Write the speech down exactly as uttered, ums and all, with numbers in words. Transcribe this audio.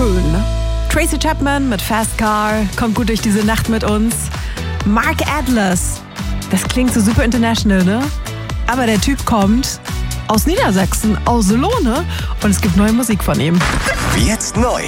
schön, ne? Tracy Chapman mit Fast Car kommt gut durch diese Nacht mit uns. Mark Atlas, das klingt so super international, ne? Aber der Typ kommt aus Niedersachsen, aus Lohne, und es gibt neue Musik von ihm. Jetzt neu.